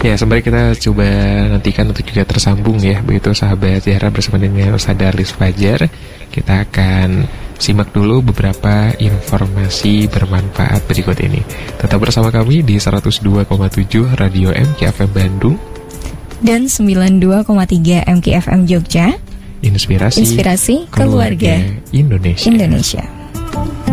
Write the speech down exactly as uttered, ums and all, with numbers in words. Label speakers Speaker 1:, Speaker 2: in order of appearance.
Speaker 1: Ya, sembari kita coba nantikan untuk juga tersambung ya, begitu sahabat Zahra bersama dengan Ustaz Darlis Fajar. Kita akan simak dulu beberapa informasi bermanfaat berikut ini. Tetap bersama kami di seratus dua koma tujuh Radio M K F M Bandung
Speaker 2: dan sembilan puluh dua koma tiga M K F M Jogja.
Speaker 1: Inspirasi,
Speaker 2: Inspirasi keluarga,
Speaker 1: keluarga Indonesia.
Speaker 2: Indonesia.